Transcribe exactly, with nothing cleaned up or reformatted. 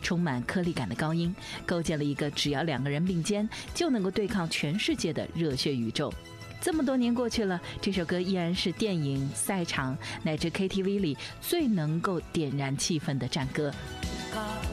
充满颗粒感的高音，构建了一个只要两个人并肩就能够对抗全世界的热血宇宙。这么多年过去了，这首歌依然是电影、赛场乃至 K T V 里最能够点燃气氛的战歌。